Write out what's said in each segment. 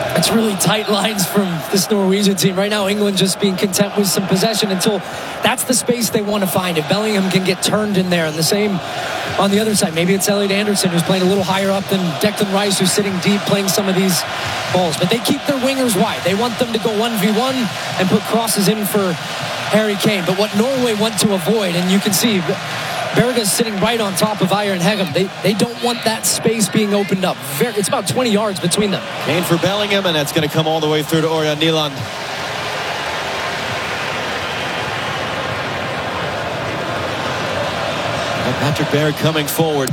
It's really tight lines from this Norwegian team. Right now, England just being content with some possession until that's the space they want to find. If Bellingham can get turned in there, and the same on the other side. Maybe it's Elliot Anderson, who's playing a little higher up than Declan Rice, who's sitting deep playing some of these balls. But they keep their wingers wide. They want them to go 1v1 and put crosses in for Harry Kane. But what Norway want to avoid, and you can see Berge's sitting right on top of Iron Hegem. They don't want that space being opened up. It's about 20 yards between them. Kane for Bellingham, and that's going to come all the way through to Orjan Nyland. And Patrick Berg coming forward.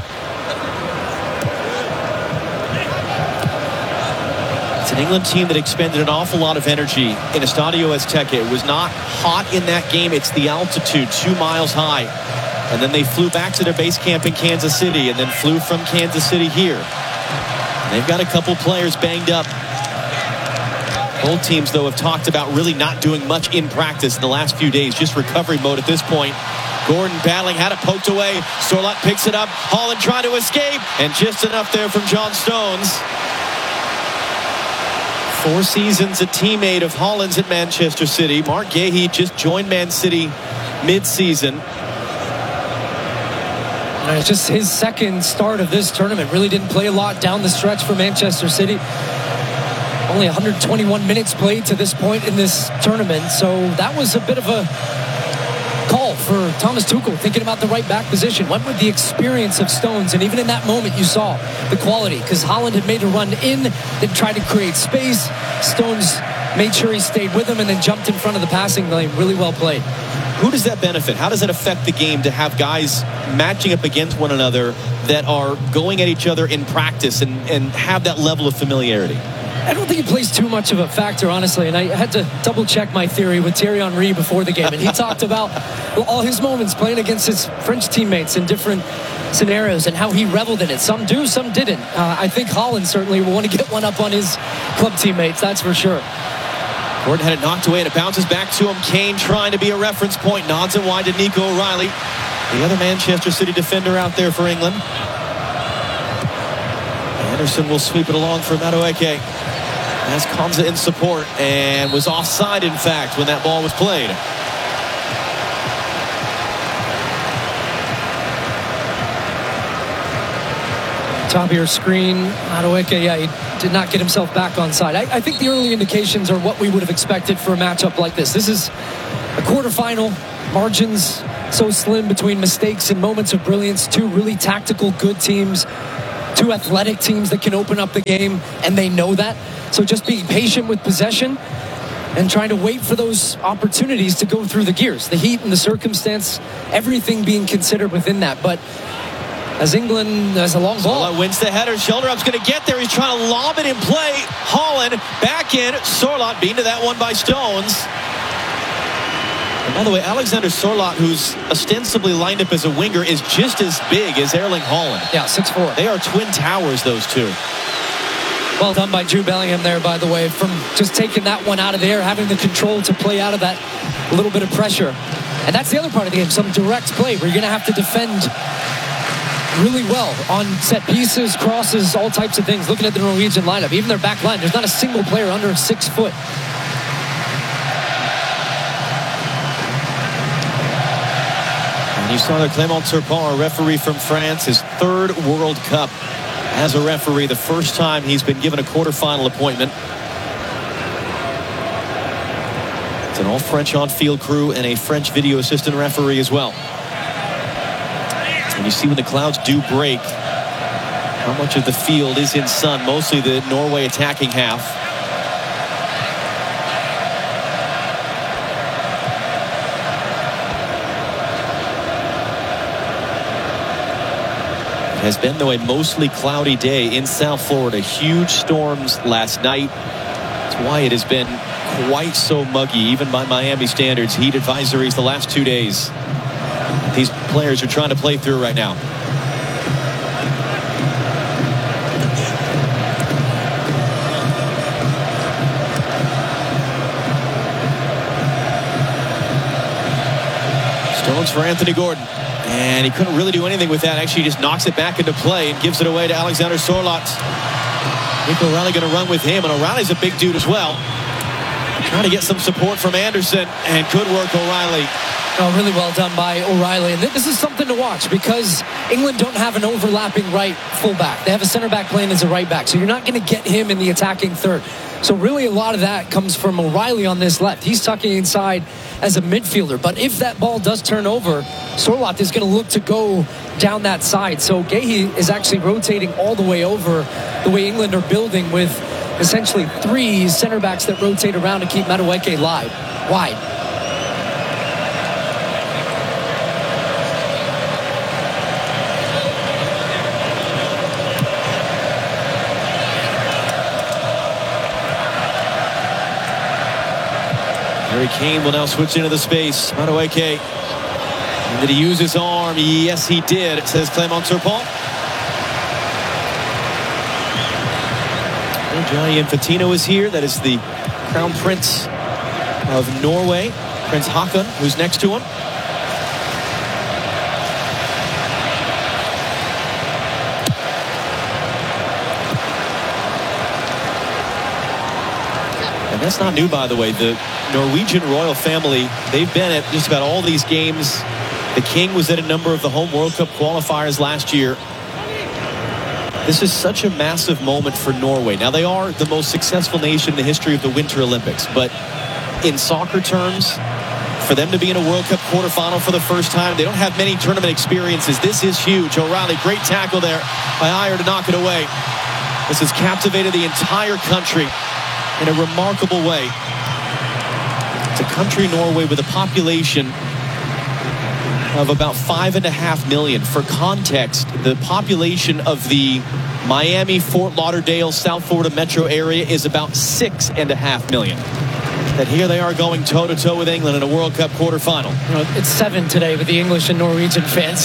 It's an England team that expended an awful lot of energy in Estadio Azteca. It was not hot in that game. It's the altitude, 2 miles high. And then they flew back to their base camp in Kansas City and then flew from Kansas City here. And they've got a couple players banged up. Both teams, though, have talked about really not doing much in practice in the last few days. Just recovery mode at this point. Gordon battling, had it poked away. Sorloth picks it up. Haaland trying to escape. And just enough there from John Stones. 4 seasons a teammate of Haaland's at Manchester City. Mark Guéhi just joined Man City mid-season. And it's just his second start of this tournament. Really didn't play a lot down the stretch for Manchester City. Only 121 minutes played to this point in this tournament. So that was a bit of a call for Thomas Tuchel, thinking about the right back position. Went with the experience of Stones. And even in that moment, you saw the quality. Because Haaland had made a run in, then tried to create space. Stones made sure he stayed with him and then jumped in front of the passing lane. Really well played. Who does that benefit? How does it affect the game to have guys matching up against one another that are going at each other in practice and have that level of familiarity? I don't think it plays too much of a factor, honestly. And I had to double-check my theory with Thierry Henry before the game. And he talked about all his moments playing against his French teammates in different scenarios and how he reveled in it. Some do, some didn't. I think Haaland certainly will want to get one up on his club teammates, that's for sure. Gordon had it knocked away and it bounces back to him. Kane trying to be a reference point. Nods it wide to Nico O'Reilly. The other Manchester City defender out there for England. Anderson will sweep it along for Madueke. As Konsa in support and was offside, in fact, when that ball was played. Top of your screen, Madueke, yeah, he did not get himself back on side. I think the early indications are what we would have expected for a matchup like this. This is a quarterfinal. Margins so slim between mistakes and moments of brilliance. 2 really tactical, good teams. 2 athletic teams that can open up the game, and they know that. So just being patient with possession and trying to wait for those opportunities to go through the gears. The heat and the circumstance, everything being considered within that. But as England has a long ball. Sorloth wins the header. Shoulder up's going to get there. He's trying to lob it in play. Haaland back in. Sorloth beaten to that one by Stones. And by the way, Alexander Sorloth, who's ostensibly lined up as a winger, is just as big as Erling Haaland. Yeah, 6'4". They are twin towers, those two. Well done by Jude Bellingham there, by the way, from just taking that one out of the air, having the control to play out of that little bit of pressure. And that's the other part of the game, some direct play where you're going to have to defend really well on set pieces, crosses, all types of things. Looking at the Norwegian lineup, even their back line, there's not a single player under 6 foot. And you saw there Clément Turpin, a referee from France, his 3rd World Cup as a referee, the first time he's been given a quarterfinal appointment. It's an all-French on-field crew and a French video assistant referee as well. And you see when the clouds do break, how much of the field is in sun, mostly the Norway attacking half. It has been, though, a mostly cloudy day in South Florida. Huge storms last night. That's why it has been quite so muggy, even by Miami standards. Heat advisories the last 2 days. These players are trying to play through right now. Stones for Anthony Gordon. And he couldn't really do anything with that. Actually, he just knocks it back into play and gives it away to Alexander Sorloth. Nico O'Reilly going to run with him, and O'Reilly's a big dude as well. Trying to get some support from Anderson, and good work, O'Reilly. Oh, really well done by O'Reilly. And this is something to watch because England don't have an overlapping right fullback. They have a center back playing as a right back, so you're not going to get him in the attacking third. So really a lot of that comes from O'Reilly on this left. He's tucking inside as a midfielder. But if that ball does turn over, Sorloth is going to look to go down that side. So Guéhi is actually rotating all the way over the way England are building with essentially 3 center backs that rotate around to keep Madueke wide. Harry Kane will now switch into the space. Madueke. And did he use his arm? Yes, he did. It says Clement Turpin. Gianni Infantino is here. That is the Crown Prince of Norway, Prince Haakon, who's next to him. And that's not new, by the way. The Norwegian royal family, they've been at just about all these games. The king was at a number of the home World Cup qualifiers last year. This is such a massive moment for Norway. Now, they are the most successful nation in the history of the Winter Olympics, but in soccer terms, for them to be in a World Cup quarterfinal for the first time, they don't have many tournament experiences. This is huge. O'Reilly, great tackle there by Ajer to knock it away. This has captivated the entire country in a remarkable way. It's a country, Norway, with a population of about 5.5 million. For context, the population of the Miami, Fort Lauderdale, South Florida metro area is about 6.5 million. That here they are going toe-to-toe with England in a World Cup quarterfinal. You know, it's 7 today with the English and Norwegian fans.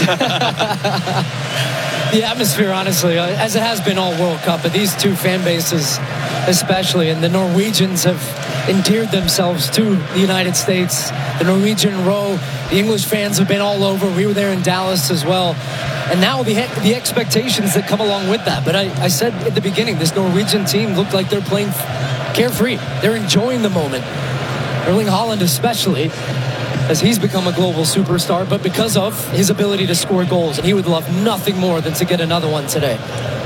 The atmosphere, honestly, as it has been all World Cup, but these two fan bases especially, and the Norwegians have endeared themselves to the United States. The Norwegian row, the English fans have been all over. We were there in Dallas as well. And now the expectations that come along with that. But I said at the beginning, this Norwegian team looked like they're playing carefree. They're enjoying the moment. Erling Haaland especially, as he's become a global superstar, but because of his ability to score goals. And he would love nothing more than to get another one today.